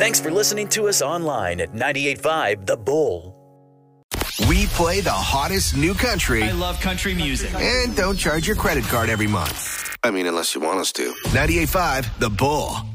Thanks for listening to us online at 98.5 The Bull. We play the hottest new country. I love country music. And don't charge your credit card every month. I mean, unless you want us to. 98.5 The Bull.